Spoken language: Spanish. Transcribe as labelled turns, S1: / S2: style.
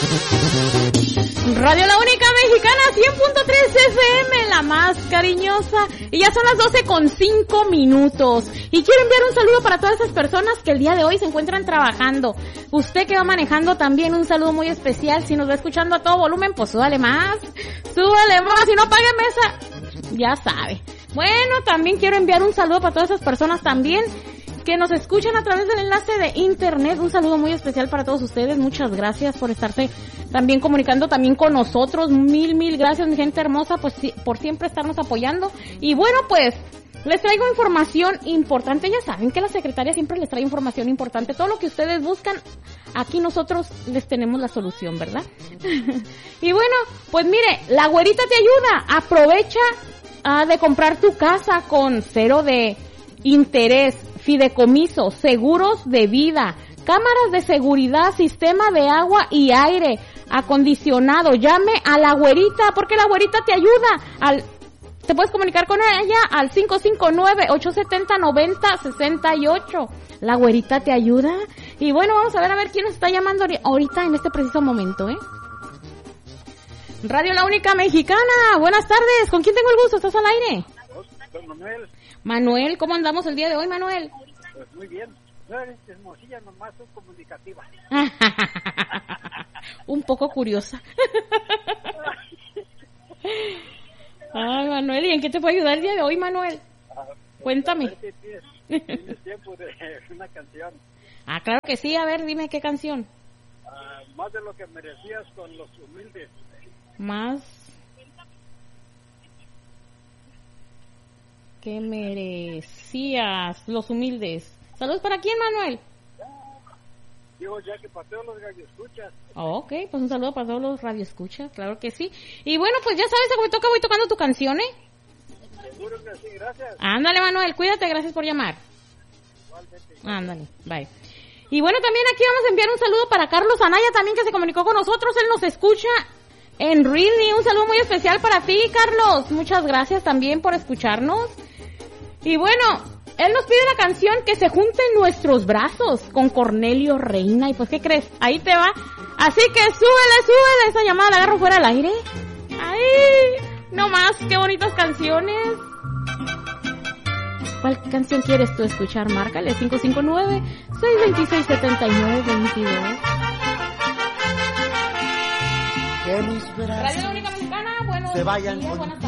S1: Radio La Única Mexicana, 100.3 FM, la más cariñosa. Y ya son las 12:05. Y quiero enviar un saludo para todas esas personas que el día de hoy se encuentran trabajando. Usted que va manejando también, un saludo muy especial. Si nos va escuchando a todo volumen, pues súbale más. Si no, pague mesa. Ya sabe. Bueno, también quiero enviar un saludo para todas esas personas también que nos escuchan a través del enlace de internet. Un saludo muy especial para todos ustedes. Muchas gracias por estarse también comunicando también con nosotros. Mil gracias, mi gente hermosa, pues por siempre estarnos apoyando. Y bueno, pues les traigo información importante. Ya saben que la secretaria siempre les trae información importante. Todo lo que ustedes buscan, aquí nosotros les tenemos la solución, ¿verdad? Y bueno, pues mire, la güerita te ayuda. Aprovecha de comprar tu casa con 0 de interés, fideicomiso, seguros de vida, cámaras de seguridad, sistema de agua y aire acondicionado. Llame a la güerita, porque la güerita te ayuda. Te puedes comunicar con ella al 559-870-9068. La güerita te ayuda. Y bueno, vamos a ver quién nos está llamando ahorita en este preciso momento, Radio La Única Mexicana, buenas tardes. ¿Con quién tengo el gusto? ¿Estás al aire?
S2: Con Manuel.
S1: Manuel, ¿cómo andamos el día de hoy, Manuel?
S2: Pues muy bien. No eres hermosilla, nomás soy comunicativa.
S1: Un poco curiosa. Ay, Manuel, ¿y en qué te puedo ayudar el día de hoy, Manuel? Cuéntame.
S2: ¿Tienes tiempo de una canción?
S1: Ah, claro que sí. A ver, dime qué canción.
S2: Más de lo que merecías con Los Humildes.
S1: Más que merecías, Los Humildes. Saludos para quién, Manuel.
S2: Digo, ya que para todos los radioescuchas.
S1: Ok, pues un saludo para todos los radioescuchas, claro que sí. Y bueno, pues ya sabes, a que me toca, voy tocando tu canción,
S2: Seguro que sí, gracias.
S1: Ándale, Manuel, cuídate, gracias por llamar. Ándale, bye. Y bueno, también aquí vamos a enviar un saludo para Carlos Anaya también, que se comunicó con nosotros. Él nos escucha en Ridley. Un saludo muy especial para ti, Carlos. Muchas gracias también por escucharnos. Y bueno, él nos pide la canción Que se junten nuestros brazos con Cornelio Reina. Y pues, ¿qué crees? Ahí te va. Así que súbele esa llamada, la agarro fuera del aire. ¡Ay! No más, qué bonitas canciones. ¿Cuál canción quieres tú escuchar? Márcale 559-626-7922.
S3: Que mis brazos
S1: Radio La Única Mexicana, buenos
S3: se vayan
S1: días,
S3: con
S1: buenas tardes.